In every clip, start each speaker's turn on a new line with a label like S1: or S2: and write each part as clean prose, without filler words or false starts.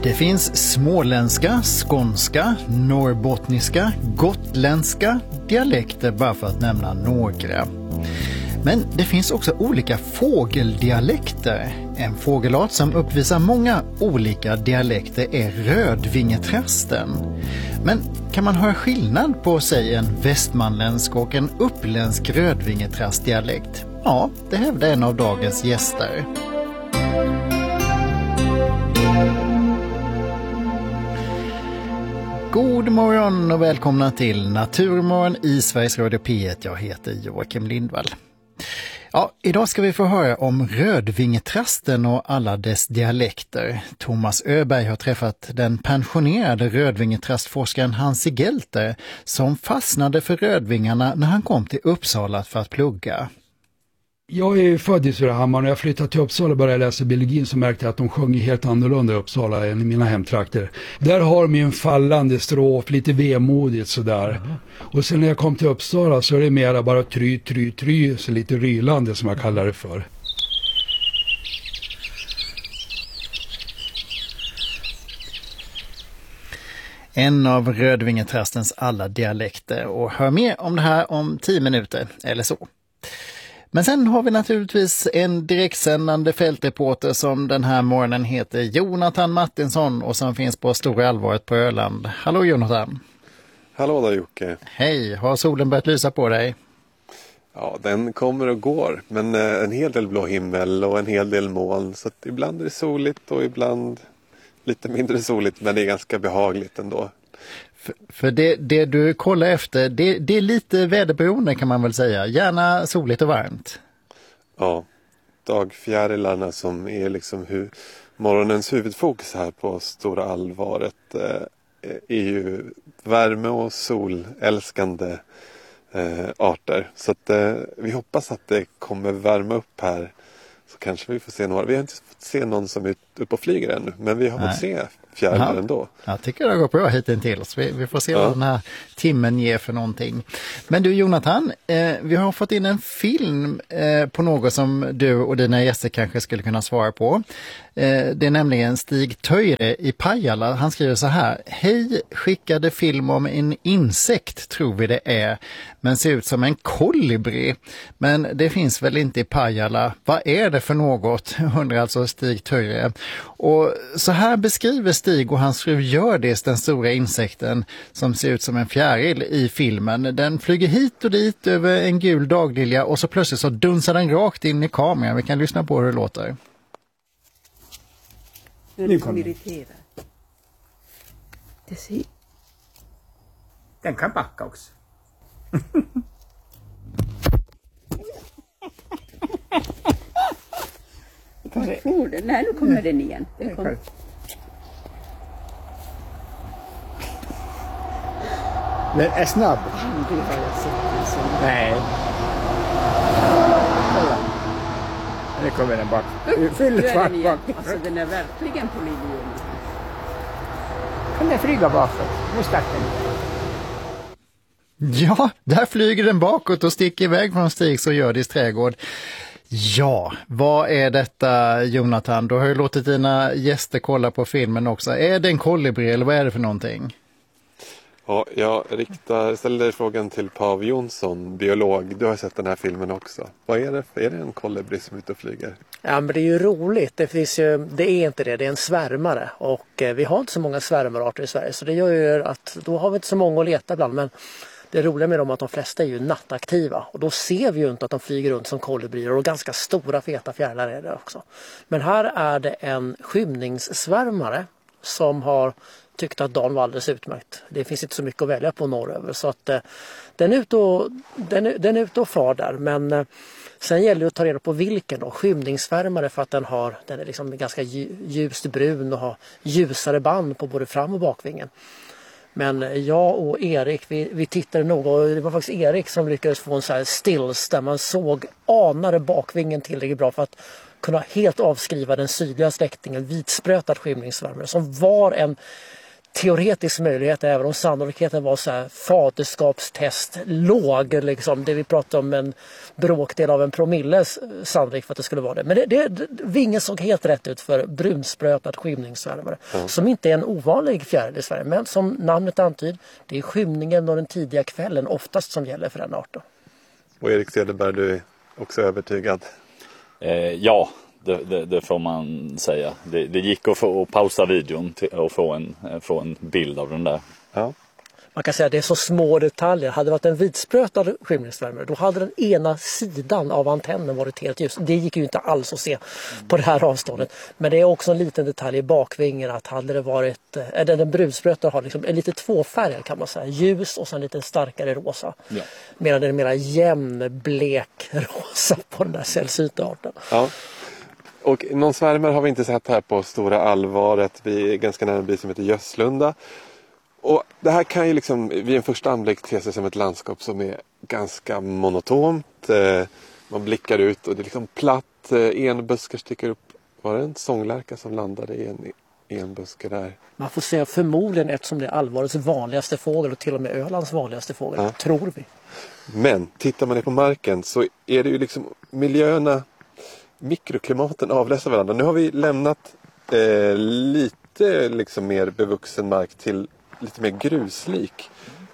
S1: Det finns småländska, skånska, norrbottniska, gotländska dialekter bara för att nämna några. Men det finns också olika fågeldialekter. En fågelart som uppvisar många olika dialekter är rödvingetrasten. Men kan man höra skillnad på sig en västmanländsk och en uppländsk rödvingetrastdialekt? Ja, det hävdar en av dagens gäster. God morgon och välkomna till Naturmorgon i Sveriges Radio P1. Jag heter Joakim Lindvall. Ja, idag ska vi få höra om rödvingetrasten och alla dess dialekter. Thomas Öberg har träffat den pensionerade rödvingetrastforskaren Hansi Gelter som fastnade för rödvingarna när han kom till Uppsala för att plugga.
S2: Jag är född i Surahammar och när jag flyttade till Uppsala och började läsa biologin så märkte jag att de sjöng helt annorlunda i Uppsala än i mina hemtrakter. Där har de en fallande strof, lite vemodigt sådär. Och sen när jag kom till Uppsala så är det mera bara try, så lite rylande som jag kallar det för.
S1: En av rödvingetrastens alla dialekter, och hör mer om det här om 10 minuter eller så. Men sen har vi naturligtvis en direktsändande fältreporter som den här morgonen heter Jonathan Martinsson och som finns på Stora Allvaret på Öland. Hallå Jonathan!
S3: Hallå där Jocke!
S1: Hej, har solen börjat lysa på dig?
S3: Ja, den kommer och går, men en hel del blå himmel och en hel del moln. Så att ibland är det soligt och ibland lite mindre soligt, men det är ganska behagligt ändå.
S1: För det du kollar efter, det är lite väderberoende kan man väl säga. Gärna soligt och varmt.
S3: Ja, dagfjärilarna som är liksom morgonens huvudfokus här på Stora Allvaret är ju värme- och solälskande arter. Så att vi hoppas att det kommer värma upp här. Så kanske vi får se några. Vi har inte fått se någon som är uppe och flyger ännu, men vi har fått se fjärilar ändå.
S1: Jag tycker det har gått bra hittills. Vi får se vad den här timmen ger för någonting. Men du Jonathan, vi har fått in en film på något som du och dina gäster kanske skulle kunna svara på. Det är nämligen Stig Töjre i Pajala. Han skriver så här: hej, skickade film om en insekt tror vi det är, men ser ut som en kolibri. Men det finns väl inte i Pajala. Vad är det för något? Undrar alltså Stig Töjre. Och så här beskriver Stig och hans fru Gördis den stora insekten som ser ut som en fjäril i filmen. Den flyger hit och dit över en gul daglilja och så plötsligt så dunsar den rakt in i kameran. Vi kan lyssna på hur det låter.
S4: Nu kommer irritera. Det ser. Den kan backa också. Nej, nu kommer den igen. Den kommer. Den är snabb. Det har jag sett. Nej. Nu kommer den bak. Fyllt bak. Alltså den är verkligen på linjen. Kan den flyga bakåt? Nu startar den.
S1: Ja, där flyger den bakåt och sticker iväg från Stigs och Gördis trädgård. Ja, vad är detta Jonathan? Du har ju låtit dina gäster kolla på filmen också. Är det en kolibri eller vad är det för någonting?
S3: Ja, jag ställer frågan till Pav Jonsson, biolog. Du har sett den här filmen också. Vad är det? Är det en kolibri som är ute och flyger?
S5: Ja, men det är ju roligt. Det är inte det. Det är en svärmare. Och vi har inte så många svärmararter i Sverige. Så det gör ju att då har vi inte så många att leta bland. Men det roliga med dem är att de flesta är ju nattaktiva. Och då ser vi ju inte att de flyger runt som kolibrier. Och ganska stora feta fjärilar är det också. Men här är det en skymningssvärmare som har tyckte att dagen var alldeles utmärkt. Det finns inte så mycket att välja på norröver. Så att den är ute och far där. Men sen gäller det att ta reda på vilken då. Skymningssvärmare för att den är liksom ganska ljust brun och har ljusare band på både fram- och bakvingen. Men jag och Erik, vi tittade noga och det var faktiskt Erik som lyckades få en så här stills där man anade bakvingen tillräckligt bra för att kunna helt avskriva den sydliga släktingen vitsprötad skymningssvärmare som var en teoretisk möjlighet, även om sannolikheten var så här faderskapstest låg, liksom. Det vi pratar om en bråkdel av en promille sannolikt för att det skulle vara det. Men vingen såg helt rätt ut för brunsprötad skymningssvärmare, som inte är en ovanlig fjäril i Sverige, men som namnet antyder, det är skymningen och den tidiga kvällen oftast som gäller för den arten.
S3: Och Erik Cederberg, du är också övertygad?
S6: Ja, det får man säga. Det gick att pausa videon och få en bild av den där.
S3: Ja.
S5: Man kan säga att det är så små detaljer. Hade det varit en vitsprötad skymningsvärmare, då hade den ena sidan av antennen varit helt ljus. Det gick ju inte alls att se på det här avståndet. Men det är också en liten detalj i bakvingen, att hade det varit, den brunsprötade har liksom en lite tvåfärgad, kan man säga. Ljus och sen lite starkare rosa. Ja. Medan det är mera jämn, blek rosa på den där sällsynta arten. Ja.
S3: Och någon svärmare har vi inte sett här på Stora Alvaret. Vi är ganska nära en by som heter Göslunda. Och det här kan ju liksom vid en första anblick te sig som ett landskap som är ganska monotont. Man blickar ut och det är liksom platt. Enbuskar sticker upp. Var det en sånglärka som landade i en enbuske där? Man
S5: får säga förmodligen, eftersom det är Alvarets vanligaste fågel och till och med Ölands vanligaste fågel, tror vi.
S3: Men tittar man ner på marken så är det ju liksom miljöerna, mikroklimaten avläser varandra. Nu har vi lämnat lite liksom mer bevuxen mark till lite mer gruslik.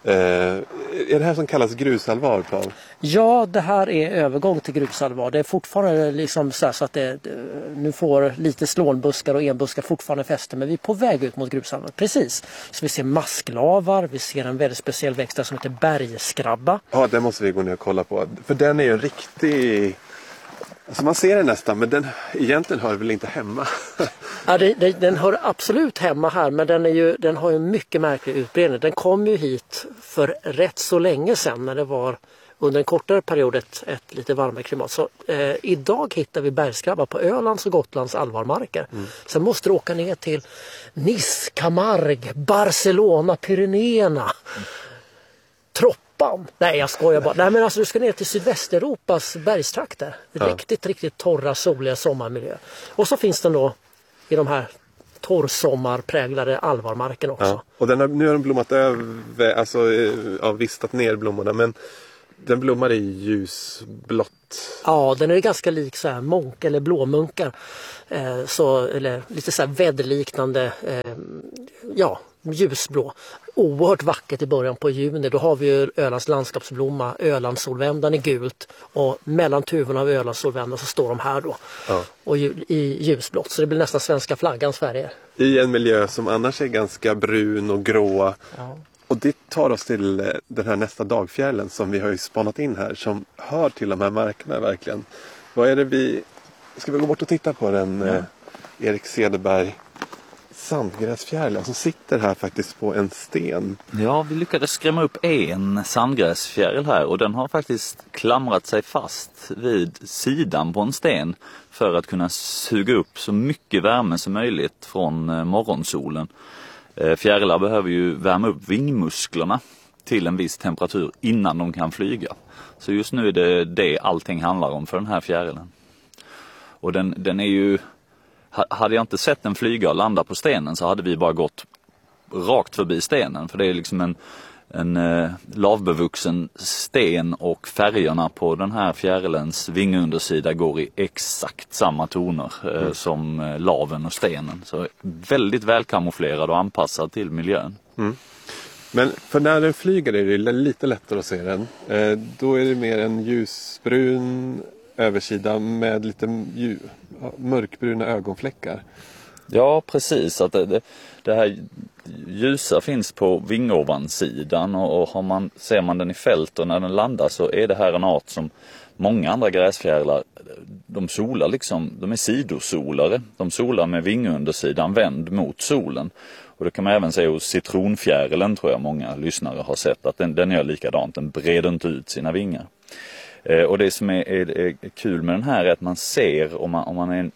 S3: Är det här som kallas grusalvar, Paul?
S5: Ja, det här är övergång till grusalvar. Det är fortfarande liksom så att det nu får lite slånbuskar och enbuskar fortfarande fäste, men vi är på väg ut mot grusalvar. Precis. Så vi ser masklavar, vi ser en väldigt speciell växt där som heter bergskrabba.
S3: Ja, den måste vi gå ner och kolla på. För den är ju en riktig... Alltså man ser den nästan, men den egentligen hör väl inte hemma.
S5: Ja, den hör absolut hemma här, men den har ju en mycket märklig utbredning. Den kom ju hit för rätt så länge sedan, när det var under en kortare period ett lite varmare klimat. Så idag hittar vi bergskrabbar på Ölands och Gotlands alvarmarker. Sen måste du åka ner till Nice, Camargue, Barcelona, Pyrenéerna, Nej, jag skojar bara. Nej, men alltså du ska ner till Sydvästeuropas bergstrakter. Riktigt torra, soliga sommarmiljö. Och så finns den då i de här torrsommarpräglade alvarmarken också. Ja.
S3: Och nu har den blommat över, alltså vistat ner blommorna, men den blommar i ljusblått.
S5: Ja, den är ganska lik så här monk eller blåmunkar. Eller lite så här väderliknande, ljusblå. Oerhört vackert i början på juni. Då har vi ju Ölands landskapsblomma, Ölandssolvändan i gult, och mellan tuvorna av Ölandssolvändan så står de här då. Ja. Och i ljusblått, så det blir nästan svenska flaggans färger.
S3: I en miljö som annars är ganska brun och grå. Ja. Och det tar oss till den här nästa dagfjärilen som vi har ju spanat in här, som hör till de här markerna verkligen. Vad är det ska vi gå bort och titta på den, Erik Cederberg? Sandgräsfjärilen som sitter här faktiskt på en sten.
S6: Ja, vi lyckades skrämma upp en sandgräsfjäril här, och den har faktiskt klamrat sig fast vid sidan på en sten för att kunna suga upp så mycket värme som möjligt från morgonsolen. Fjärilar behöver ju värma upp vingmusklerna till en viss temperatur innan de kan flyga. Så just nu är det allting handlar om för den här fjärilen. Och den är ju... Hade jag inte sett den flyga och landa på stenen så hade vi bara gått rakt förbi stenen. För det är liksom en lavbevuxen sten, och färgerna på den här fjärilens vingundersida går i exakt samma toner som laven och stenen. Så väldigt välkamouflerad och anpassad till miljön. Mm.
S3: Men för när den flyger är det lite lättare att se den. Då är det mer en ljusbrun översida med lite mörkbruna ögonfläckar.
S6: Ja, precis. Att det här ljusa finns på vingovansidan, och ser man den i fält och när den landar så är det här en art som många andra gräsfjärilar, de solar liksom, de är sidosolare. De solar med vingundersidan vänd mot solen. Och det kan man även se hos citronfjärilen, tror jag många lyssnare har sett, att den gör likadant, den breder inte ut sina vingar. Och det som är kul med den här är att man ser, om man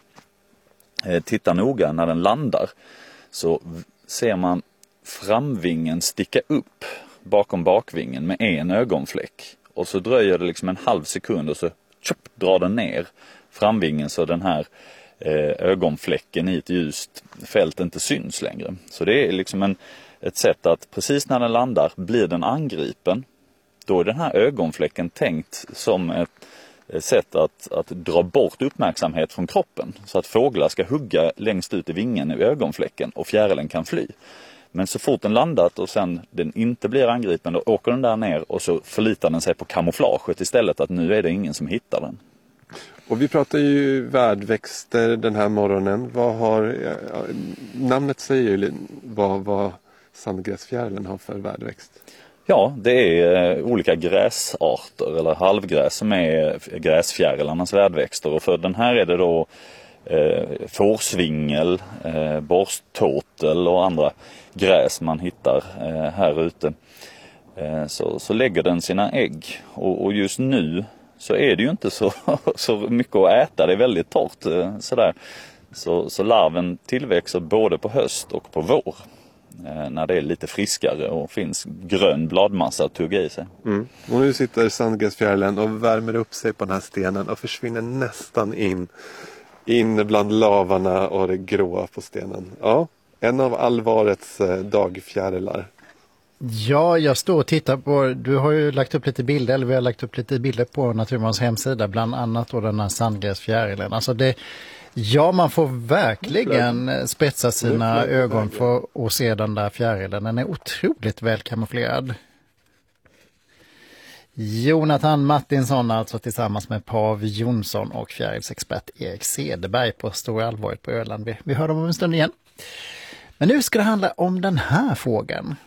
S6: tittar noga när den landar, så ser man framvingen sticka upp bakom bakvingen med en ögonfläck. Och så dröjer det liksom en halv sekund och så drar den ner framvingen så den här ögonfläcken i ett ljust fält inte syns längre. Så det är liksom ett sätt att precis när den landar blir den angripen. Då är den här ögonfläcken tänkt som ett sätt att dra bort uppmärksamhet från kroppen. Så att fåglar ska hugga längst ut i vingen i ögonfläcken och fjärilen kan fly. Men så fort den landat och sen den inte blir angripen, då åker den där ner och så förlitar den sig på kamouflaget istället, att nu är det ingen som hittar den.
S3: Och vi pratar ju värdväxter den här morgonen. Namnet säger ju vad sandgräsfjärilen har för värdväxt.
S6: Ja, det är olika gräsarter eller halvgräs som är gräsfjärilarnas värdväxter. Och för den här är det då fårsvingel, borsttåtel och andra gräs man hittar här ute. Så lägger den sina ägg. Och just nu så är det ju inte så mycket att äta. Det är väldigt torrt sådär. Så larven tillväxer både på höst och på vår. När det är lite friskare och finns grön bladmassa att tugga i sig.
S3: Mm. Och nu sitter sandgräsfjärilen och värmer upp sig på den här stenen och försvinner nästan in bland lavarna och det gråa på stenen. Ja, en av allvarets dagfjärilar.
S1: Ja, jag står och tittar på, du har ju lagt upp lite bilder, eller vi har lagt upp lite bilder på Naturmans hemsida, bland annat då den här sandgräsfjärilen. Alltså man får verkligen spetsa sina ögon för att se den där fjärilen. Den är otroligt väl kamouflerad. Jonathan Martinsson alltså tillsammans med Pav Jonsson och fjärilsexpert Erik Cederberg på Stora Allvaret på Öland. Vi hör dem om en stund igen. Men nu ska det handla om den här fågeln.